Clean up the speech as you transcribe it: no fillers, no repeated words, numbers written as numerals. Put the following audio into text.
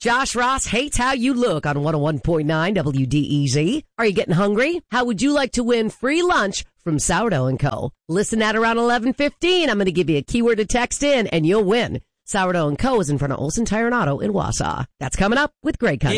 Josh Ross hates how you look on 101.9 WDEZ. Are you getting hungry? How would you like to win free lunch from Sourdough & Co.? Listen at around 11:15. I'm going to give you a keyword to text in, and you'll win. Sourdough & Co. is in front of Olson Tire and Auto in Wausau. That's coming up with Greg Cunningham.